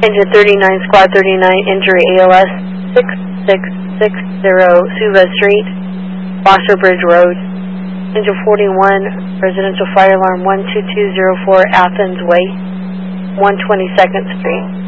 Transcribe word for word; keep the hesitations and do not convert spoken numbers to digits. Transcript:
Engine thirty-nine, Squad thirty-nine, injury A L S six six six zero, Suva Street, Wasser Bridge Road. Engine forty-one, residential fire alarm one two two zero four, Athens Way, one twenty-second Street.